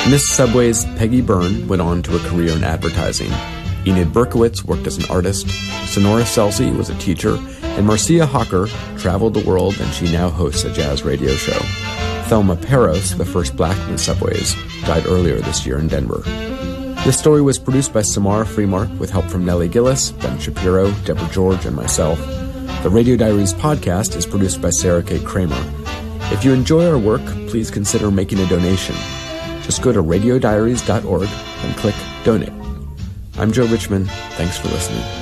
Miss Subway's Peggy Byrne went on to a career in advertising. Enid Berkowitz worked as an artist, Sonora Selzy was a teacher, and Marcia Hawker traveled the world, and she now hosts a jazz radio show. Thelma Peros, the first black Miss Subways, died earlier this year in Denver. This story was produced by Samara Freemark with help from Nellie Gillis, Ben Shapiro, Deborah George, and myself. The Radio Diaries podcast is produced by Sarah K. Kramer. If you enjoy our work, please consider making a donation. Just go to radiodiaries.org and click Donate. I'm Joe Richman. Thanks for listening.